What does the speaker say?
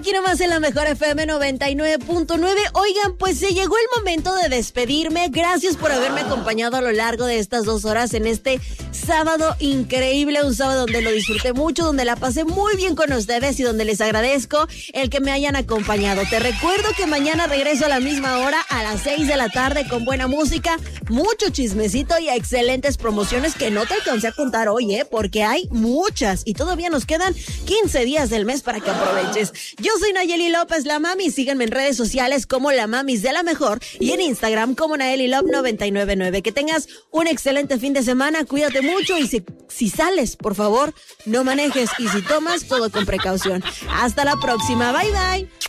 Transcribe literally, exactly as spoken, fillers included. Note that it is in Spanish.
Aquí nomás en la mejor F M noventa y nueve punto nueve. Oigan, pues se llegó el momento de despedirme. Gracias por haberme acompañado a lo largo de estas dos horas en este sábado increíble. Un sábado donde lo disfruté mucho, donde la pasé muy bien con ustedes y donde les agradezco el que me hayan acompañado. Te recuerdo que mañana regreso a la misma hora, a las seis de la tarde, con buena música, mucho chismecito y excelentes promociones que no te alcancé a contar hoy, ¿eh? Porque hay muchas y todavía nos quedan quince días del mes para que aproveches. Yo soy Nayeli López, la mami. Síganme en redes sociales como la mamis de la mejor y en Instagram como Nayeli Love noventa y nueve nueve. Que tengas un excelente fin de semana, cuídate mucho y si, si sales, por favor, no manejes y si tomas, todo con precaución. Hasta la próxima, bye bye.